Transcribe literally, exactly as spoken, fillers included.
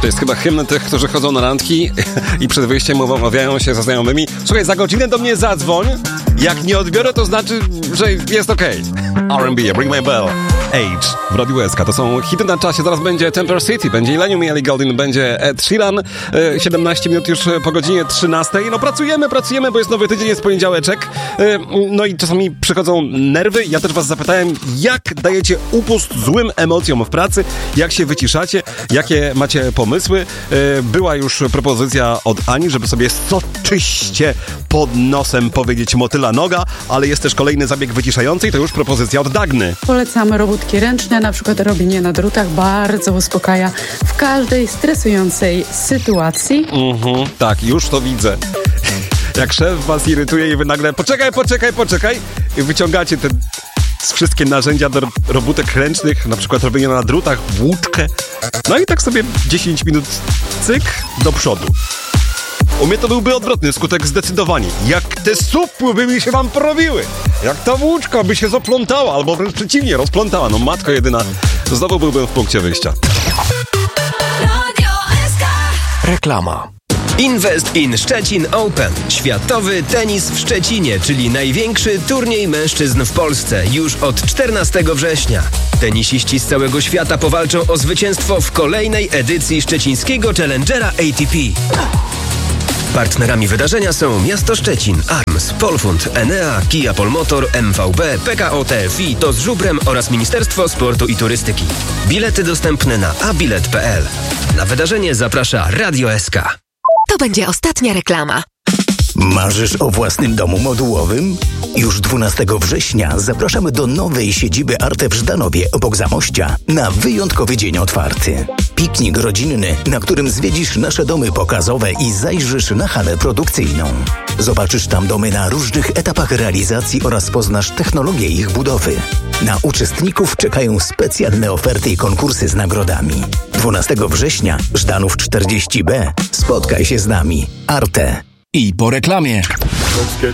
To jest chyba hymn tych, którzy chodzą na randki i przed wyjściem umawiają się ze znajomymi. Słuchaj, za godzinę do mnie zadzwoń. Jak nie odbiorę, to znaczy, że jest okej. Okay. R and B, Bring My Bell, Age w Radiu S K. To są hity na czasie. Zaraz będzie Temper City, będzie Illenium i Ellie Goulding, będzie Ed Sheeran. siedemnaście minut już po godzinie trzynastej. No pracujemy, pracujemy, bo jest nowy tydzień, jest poniedziałeczek. No i czasami przychodzą nerwy. Ja też was zapytałem, jak dajecie upust złym emocjom w pracy, jak się wyciszacie, jakie macie pomysły. Była już propozycja od Ani, żeby sobie soczyście pod nosem powiedzieć motyla noga, ale jest też kolejny zabieg wyciszający i to już propozycja od Dagny. Polecamy robótki ręczne, na przykład robienie na drutach bardzo uspokaja w każdej stresującej sytuacji. Mhm, tak, już to widzę. Jak szef was irytuje i wy nagle poczekaj, poczekaj, poczekaj i wyciągacie te wszystkie narzędzia do robótek ręcznych, na przykład robienie na drutach, włóczkę. No i tak sobie dziesięć minut cyk do przodu. U mnie to byłby odwrotny skutek zdecydowanie. Jak te supły by mi się wam porobiły, jak ta włóczka by się zaplątała, albo wręcz przeciwnie, rozplątała. No matko jedyna, znowu byłbym w punkcie wyjścia. Reklama. Invest in Szczecin Open. Światowy tenis w Szczecinie, czyli największy turniej mężczyzn w Polsce, już od czternastego września. Tenisiści z całego świata powalczą o zwycięstwo w kolejnej edycji szczecińskiego Challengera A T P. Partnerami wydarzenia są Miasto Szczecin, Arms, Polfund, Enea, Kia Polmotor, M V B, P K O T F I, To z Żubrem oraz Ministerstwo Sportu i Turystyki. Bilety dostępne na abilet kropka p l. Na wydarzenie zaprasza Radio S K. To będzie ostatnia reklama. Marzysz o własnym domu modułowym? Już dwunastego września zapraszamy do nowej siedziby Arte w Żdanowie obok Zamościa na wyjątkowy dzień otwarty. Piknik rodzinny, na którym zwiedzisz nasze domy pokazowe i zajrzysz na halę produkcyjną. Zobaczysz tam domy na różnych etapach realizacji oraz poznasz technologię ich budowy. Na uczestników czekają specjalne oferty i konkursy z nagrodami. dwunastego września, Żdanów czterdzieści B. Spotkaj się z nami. Arte. I po reklamie. Let's get